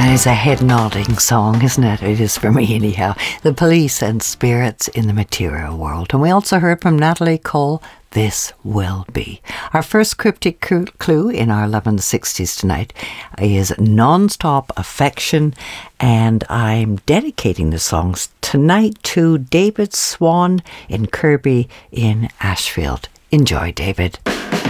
That is a head-nodding song, isn't it? It is for me anyhow. The Police and Spirits in the Material World. And we also heard from Natalie Cole, This Will Be. Our first cryptic clue in our Love in the 60s tonight is Non-Stop Affection, and I'm dedicating the songs tonight to David Swan in Kirby in Ashfield. Enjoy, David.